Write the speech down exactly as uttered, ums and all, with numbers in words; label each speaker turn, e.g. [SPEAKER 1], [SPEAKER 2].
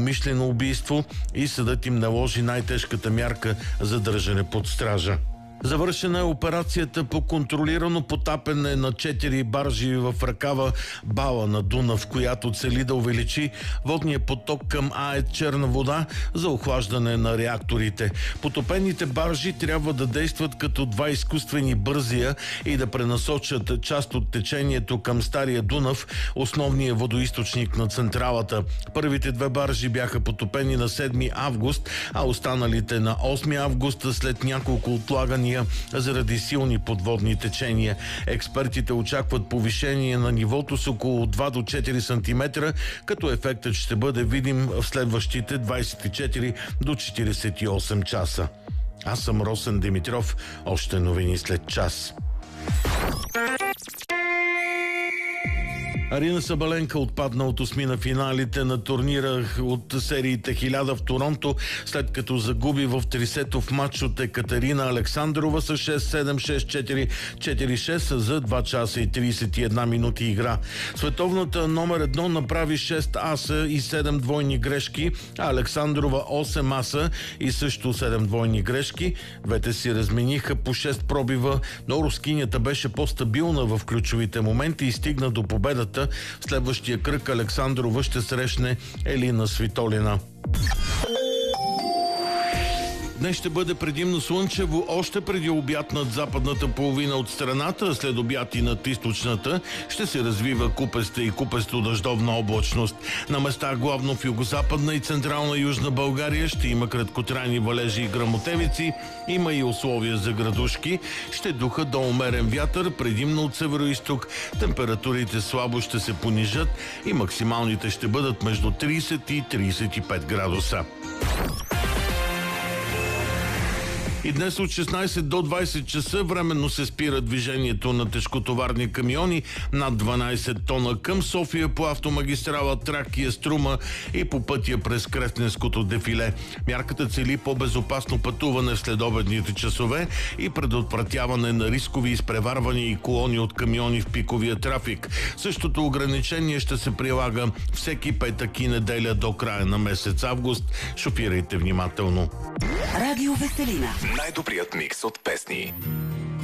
[SPEAKER 1] умишлено убийство и съдът им наложи най-тежката мярка за държане под стража. Завършена е операцията по контролирано потапене на четири баржи в ръкава Бала на Дунав, която цели да увеличи водния поток към АЕЦ Черна вода за охлаждане на реакторите. Потопените баржи трябва да действат като два изкуствени бързия и да пренасочат част от течението към Стария Дунав, основния водоизточник на централата. Първите две баржи бяха потопени на седми август, а останалите на осми август след няколко отлагания заради силни подводни течения. Експертите очакват повишение на нивото с около два до четири сантиметра, като ефектът ще бъде видим в следващите двадесет и четири до четиридесет и осем часа. Аз съм Росен Димитров. Още новини след час. Арина Сабаленка отпадна от осми на финалите на турнира от сериите хиляда в Торонто, след като загуби в трисетов матч от Екатерина Александрова с шест седем, шест четири, четири шест за два часа и тридесет и една минути игра. Световната номер едно направи шест аса и седем двойни грешки, а Александрова осем аса и също седем двойни грешки. Двете си размениха по шест пробива, но рускинята беше по-стабилна в ключовите моменти и стигна до победата. В следващия кръг Александрова ще срещне Елина Свитолина. Днес ще бъде предимно слънчево, още преди обяд над западната половина от страната, след обяд и над източната ще се развива купеста и купесто-дъждовна облачност. На места главно в югозападна и централна южна България ще има краткотрайни валежи и гръмотевици, има и условия за градушки, ще духа до умерен вятър, предимно от североизток, температурите слабо ще се понижат и максималните ще бъдат между тридесет и тридесет и пет градуса. И днес от шестнадесет до двадесет часа временно се спира движението на тежкотоварни камиони над дванадесет тона към София по автомагистрала Тракия Струма и по пътя през Кресненското дефиле. Мярката цели по-безопасно пътуване в следобедните часове и предотвратяване на рискови изпреварвания и колони от камиони в пиковия трафик. Същото ограничение ще се прилага всеки петък и неделя до края на месец август. Шофирайте внимателно.
[SPEAKER 2] Радио Веселина.
[SPEAKER 3] Най-добрият микс от песни.